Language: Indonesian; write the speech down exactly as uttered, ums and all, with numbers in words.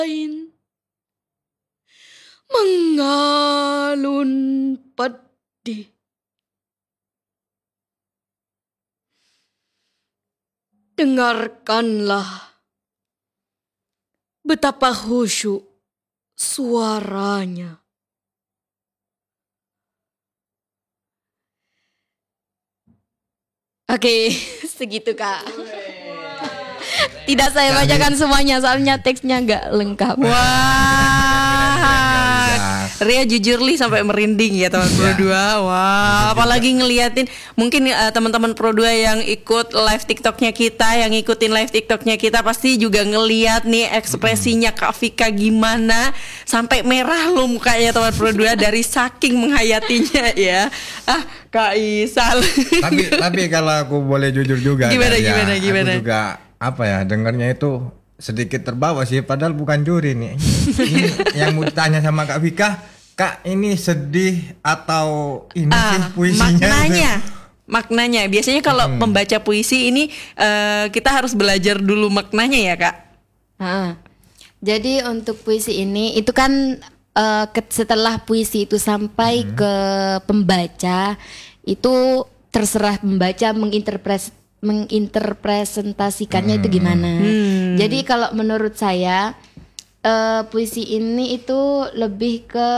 lain mengalun pedih. Dengarkanlah betapa khusyuk suaranya. Oke, segitu Kak. Tidak saya bacakan semuanya soalnya teksnya nggak lengkap. Wah, Ria jujur li sampai merinding ya teman Pro dua. Wah, apalagi ngeliatin mungkin uh, teman-teman Pro dua yang ikut live TikToknya kita, yang ngikutin live TikToknya kita pasti juga ngeliat nih ekspresinya Kak Vika gimana sampai merah loh mukanya teman Pro dua dari saking menghayatinya ya. Ah, Kak Isal. tapi tapi kalau aku boleh jujur juga gimana kan, gimana ya, gimana aku juga apa ya dengarnya itu sedikit terbawa sih padahal bukan juri nih. Ini yang mau ditanya sama Kak Vika, Kak ini sedih atau ini ah, sih puisinya? Maknanya maknanya biasanya kalau hmm. membaca puisi ini uh, kita harus belajar dulu maknanya ya Kak. Nah, jadi untuk puisi ini itu kan uh, setelah puisi itu sampai hmm. ke pembaca itu terserah pembaca menginterpretasi menginterpresentasikannya hmm. itu gimana. Hmm. Jadi kalau menurut saya uh, puisi ini itu lebih ke